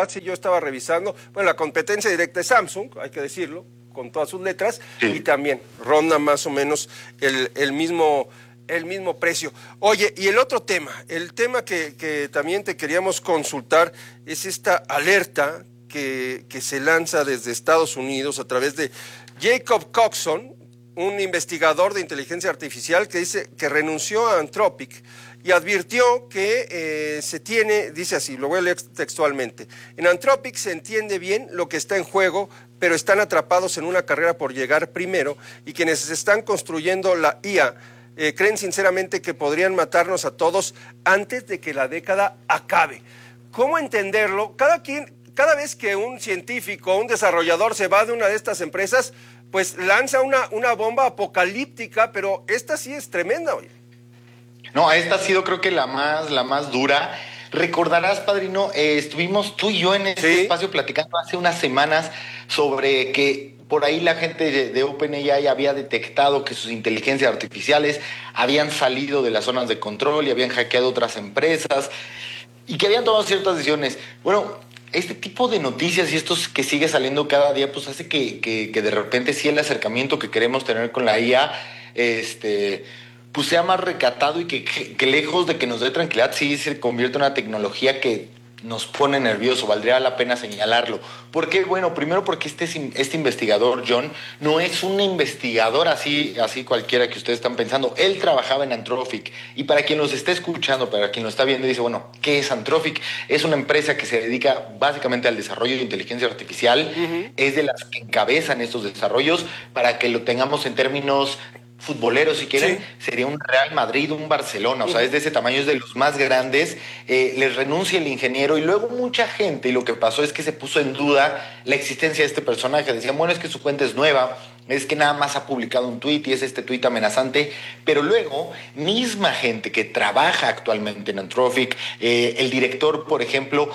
verdad, sí, yo estaba revisando, bueno, la competencia directa es Samsung, hay que decirlo, con todas sus letras, sí. Y también ronda más o menos el mismo precio. Oye, y el otro tema, el tema que también te queríamos consultar es esta alerta que se lanza desde Estados Unidos a través de Jacob Coxon, un investigador de inteligencia artificial que dice que renunció a Anthropic y advirtió que dice así, lo voy a leer textualmente, en Anthropic se entiende bien lo que está en juego, pero están atrapados en una carrera por llegar primero y quienes están construyendo la IA creen sinceramente que podrían matarnos a todos antes de que la década acabe. ¿Cómo entenderlo? Cada vez que un científico, un desarrollador se va de una de estas empresas, pues lanza una bomba apocalíptica, pero esta sí es tremenda, oye. No, esta ha sido creo que la más dura. Recordarás, padrino, estuvimos tú y yo en este espacio platicando hace unas semanas sobre que por ahí la gente de OpenAI había detectado que sus inteligencias artificiales habían salido de las zonas de control y habían hackeado otras empresas y que habían tomado ciertas decisiones. Bueno, este tipo de noticias y estos que sigue saliendo cada día, pues hace que de repente sí el acercamiento que queremos tener con la IA, pues sea más recatado y que lejos de que nos dé tranquilidad, sí se convierte en una tecnología que nos pone nervioso, valdría la pena señalarlo. ¿Por qué? Bueno, primero porque este investigador, John, no es un investigador así cualquiera que ustedes están pensando. Él trabajaba en Anthropic. Y para quien los esté escuchando, para quien lo está viendo, dice, bueno, ¿qué es Anthropic? Es una empresa que se dedica básicamente al desarrollo de inteligencia artificial. Es de las que encabezan estos desarrollos. Para que lo tengamos en términos futboleros, si quieren, sería un Real Madrid, un Barcelona, o sea, es de ese tamaño, es de los más grandes. Les renuncia el ingeniero y luego mucha gente, y lo que pasó es que se puso en duda la existencia de este personaje. Decían, bueno, es que su cuenta es nueva, es que nada más ha publicado un tuit y es este tuit amenazante, pero luego misma gente que trabaja actualmente en Anthropic, el director, por ejemplo,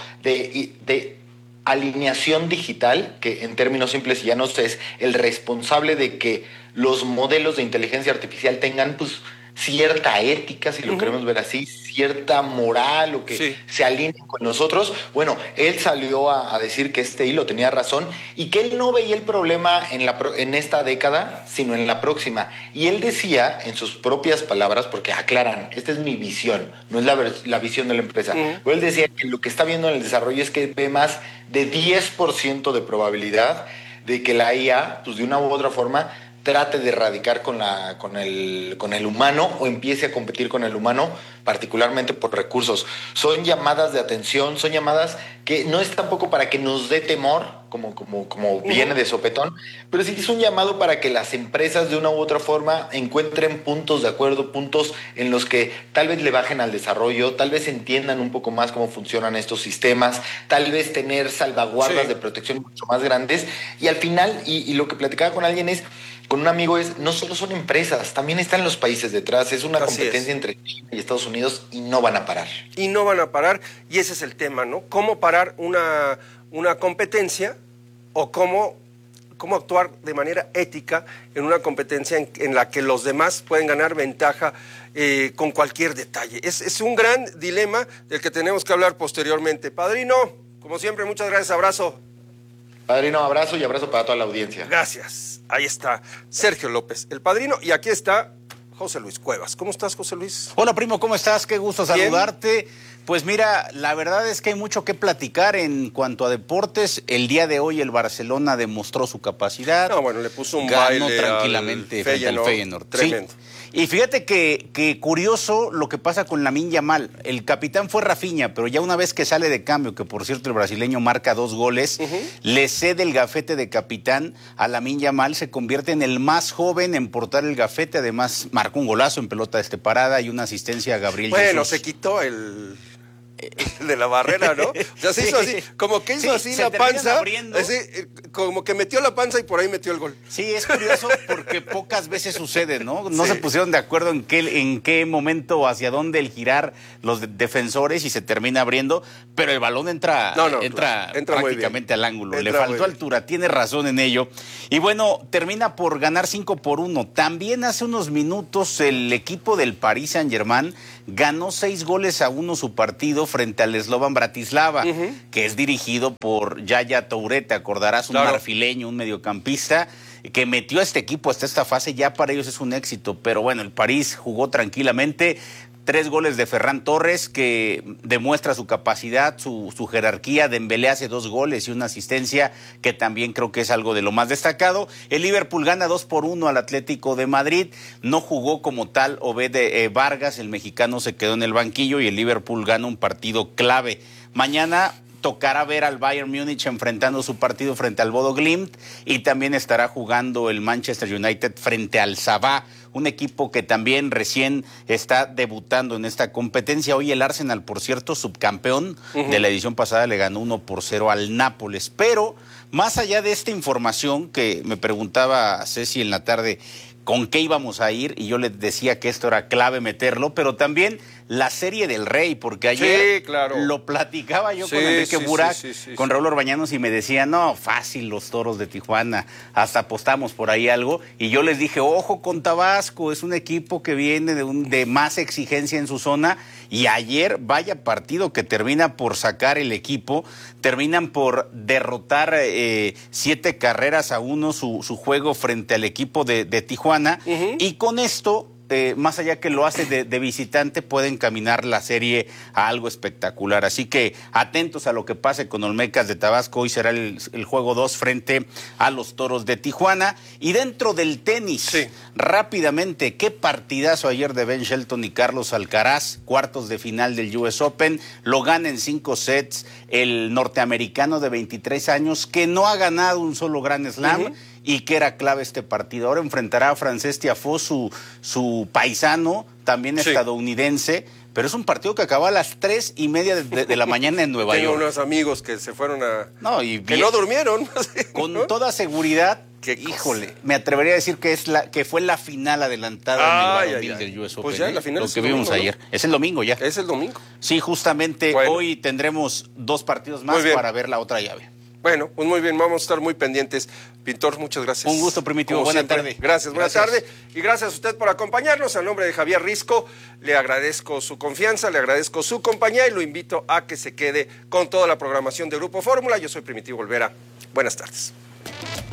de alineación digital, que en términos simples y llanos es el responsable de que los modelos de inteligencia artificial tengan pues cierta ética, si lo queremos ver así, cierta moral o que se alineen con nosotros. Bueno, él salió a decir que este hilo tenía razón y que él no veía el problema en esta década, sino en la próxima. Y él decía, en sus propias palabras, porque aclaran, esta es mi visión, no es la visión de la empresa, pero él decía que lo que está viendo en el desarrollo es que ve más de 10% de probabilidad de que la IA, pues de una u otra forma, trate de erradicar con el humano o empiece a competir con el humano, particularmente por recursos. Son llamadas de atención, son llamadas que no es tampoco para que nos dé temor, como viene de sopetón, pero sí es un llamado para que las empresas de una u otra forma encuentren puntos de acuerdo, puntos en los que tal vez le bajen al desarrollo, tal vez entiendan un poco más cómo funcionan estos sistemas, tal vez tener salvaguardas de protección mucho más grandes. Y al final, y lo que platicaba con un amigo es, no solo son empresas, también están los países detrás, es una competencia entre China y Estados Unidos y no van a parar. Y no van a parar, y ese es el tema, ¿no? ¿Cómo parar una competencia o cómo actuar de manera ética en una competencia en la que los demás pueden ganar ventaja con cualquier detalle? Es un gran dilema del que tenemos que hablar posteriormente. Padrino, como siempre, muchas gracias, abrazo. Padrino, abrazo y abrazo para toda la audiencia. Gracias. Ahí está Sergio López, el padrino, y aquí está José Luis Cuevas. ¿Cómo estás, José Luis? Hola, primo, ¿cómo estás? Qué gusto saludarte. Pues mira, la verdad es que hay mucho que platicar en cuanto a deportes. El día de hoy el Barcelona demostró su capacidad. No, bueno, le puso un ganó baile tranquilamente frente al Feyenoord. Tremendo. Sí. Y fíjate que curioso lo que pasa con Lamine Yamal. El capitán fue Rafinha, pero ya una vez que sale de cambio, que por cierto el brasileño marca 2 goles, le cede el gafete de capitán a Lamine Yamal, se convierte en el más joven en portar el gafete, además marcó un golazo en pelota parada y una asistencia a Gabriel Jesús. Bueno, se quitó el de la barrera, ¿no? O sea, se hizo así, como que hizo así la panza, así, como que metió la panza y por ahí metió el gol. Sí, es curioso porque pocas veces sucede, ¿no? No se pusieron de acuerdo en qué momento, hacia dónde el girar los defensores y se termina abriendo, pero el balón entra prácticamente al ángulo. Le faltó altura, tiene razón en ello. Y bueno, termina por ganar 5-1. También hace unos minutos el equipo del Paris Saint-Germain ganó 6-1 su partido frente al Slovan Bratislava, que es dirigido por Yaya Touré, te acordarás, un marfileño, un mediocampista, que metió a este equipo hasta esta fase. Ya para ellos es un éxito, pero bueno, el París jugó tranquilamente. 3 goles de Ferran Torres, que demuestra su capacidad, su jerarquía. Dembélé hace 2 goles y una asistencia, que también creo que es algo de lo más destacado. El Liverpool gana 2-1 al Atlético de Madrid. No jugó como tal Obed Vargas, el mexicano se quedó en el banquillo y el Liverpool gana un partido clave. Mañana tocará ver al Bayern Múnich enfrentando su partido frente al Bodo Glimt, y también estará jugando el Manchester United frente al Sabah, un equipo que también recién está debutando en esta competencia. Hoy el Arsenal, por cierto, subcampeón de la edición pasada, le ganó 1-0 al Nápoles. Pero más allá de esta información que me preguntaba Ceci en la tarde, ¿con qué íbamos a ir? Y yo les decía que esto era clave meterlo, pero también la Serie del Rey, porque ayer lo platicaba yo con Enrique Burak, con Raúl Orbañanos, y me decía, no, fácil los Toros de Tijuana, hasta apostamos por ahí algo, y yo les dije, ojo con Tabasco, es un equipo que viene de más exigencia en su zona, y ayer, vaya partido que termina por sacar el equipo, terminan por derrotar 7-1 su juego frente al equipo de Tijuana, y con esto, más allá que lo hace de visitante, puede encaminar la serie a algo espectacular. Así que atentos a lo que pase con Olmecas de Tabasco. Hoy será el juego 2 frente a los Toros de Tijuana. Y dentro del tenis, rápidamente, qué partidazo ayer de Ben Shelton y Carlos Alcaraz, cuartos de final del US Open. Lo gana en 5 sets el norteamericano de 23 años, que no ha ganado un solo Grand Slam, y que era clave este partido. Ahora enfrentará a Frances Tiafoe, su paisano, también estadounidense, pero es un partido que acaba a las 3:30 de la mañana en Nueva York. Tengo unos amigos que se fueron que no durmieron. Con toda seguridad, híjole, me atrevería a decir que fue la final adelantada en el del US Open. Pues ya la final lo que vimos ayer. Es el domingo ya. Es el domingo. Sí, justamente hoy tendremos 2 partidos más para ver la otra llave. Bueno, pues muy bien, vamos a estar muy pendientes. Pintor, muchas gracias. Un gusto, Primitivo. Buena tarde. Gracias, buena tarde. Y gracias a usted por acompañarnos. A nombre de Javier Risco, le agradezco su confianza, le agradezco su compañía y lo invito a que se quede con toda la programación de Grupo Fórmula. Yo soy Primitivo Olvera. Buenas tardes.